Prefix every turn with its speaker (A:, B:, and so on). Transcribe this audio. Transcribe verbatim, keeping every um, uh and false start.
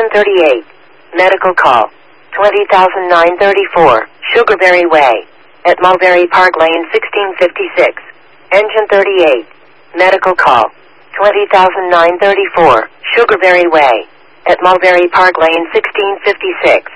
A: Engine thirty-eight. Medical call. twenty thousand nine thirty-four, Sugarberry Way. At Mulberry Park Lane sixteen fifty-six. Engine thirty-eight. Medical call. twenty thousand nine thirty-four, Sugarberry Way. At Mulberry Park Lane sixteen fifty-six.